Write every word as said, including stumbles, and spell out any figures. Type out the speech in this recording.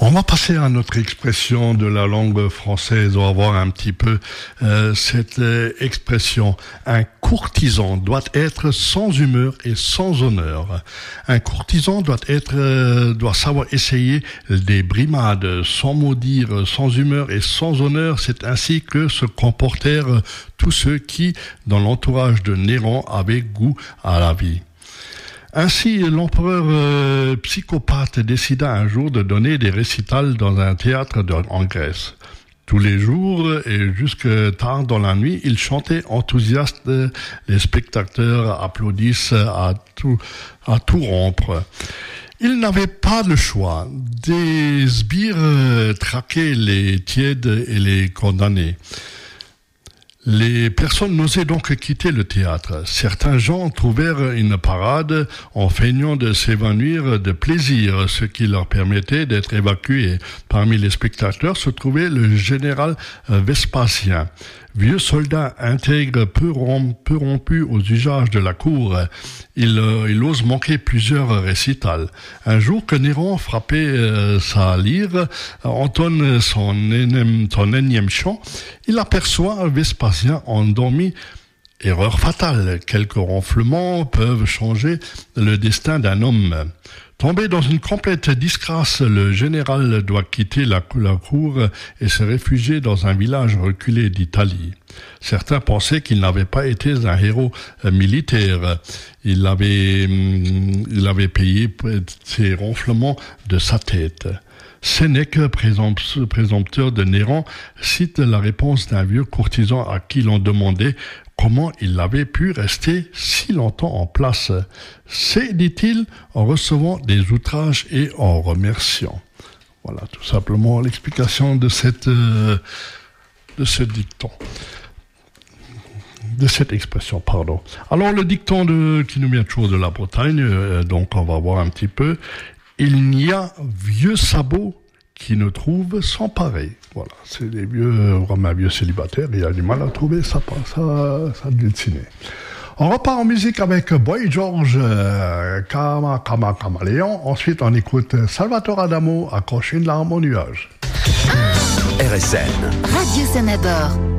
On va passer à notre expression de la langue française. On va voir un petit peu euh, cette euh, expression. Un courtisan doit être sans humeur et sans honneur. Un courtisan doit être, euh, doit savoir essayer des brimades, sans maudire, sans humeur et sans honneur. C'est ainsi que se comportèrent tous ceux qui, dans l'entourage de Néron, avaient goût à la vie. Ainsi, l'empereur euh, psychopathe décida un jour de donner des récitals dans un théâtre de, en Grèce. Tous les jours et jusque tard dans la nuit, il chantait enthousiaste. Les spectateurs applaudissent à tout, à tout rompre. Il n'avait pas le choix. Des sbires traquaient les tièdes et les condamnaient. Les personnes n'osaient donc quitter le théâtre. Certains gens trouvèrent une parade en feignant de s'évanouir de plaisir, ce qui leur permettait d'être évacués. Parmi les spectateurs se trouvait le général Vespasien, vieux soldat intègre peu, romp, peu rompu aux usages de la cour. Il, euh, il ose manquer plusieurs récitals. Un jour que Néron frappait euh, sa lyre, entonne son énième, son énième chant, il aperçoit Vespasien endormi. Erreur fatale, quelques ronflements peuvent changer le destin d'un homme. Tombé dans une complète disgrâce, le général doit quitter la, la cour et se réfugier dans un village reculé d'Italie. Certains pensaient qu'il n'avait pas été un héros militaire. Il avait, il avait payé ses ronflements de sa tête. Sénèque, présompteur de Néron, cite la réponse d'un vieux courtisan à qui l'on demandait comment il avait pu rester si longtemps en place. C'est, dit-il, en recevant des outrages et en remerciant. Voilà, tout simplement l'explication de cette, euh, de ce dicton. De cette expression, pardon. Alors, le dicton de, qui nous vient toujours de la Bretagne, euh, donc on va voir un petit peu. Il n'y a vieux sabot qui ne trouve sans pareil. Voilà, c'est des vieux, vraiment un vieux célibataire, il a du mal à trouver sa, sa, sa dulcinée. On repart en musique avec Boy George, euh, Kama Kama Kamaleon. Ensuite, on écoute Salvatore Adamo, Accrocher une larme au nuage. R S N. Radio Sanabord.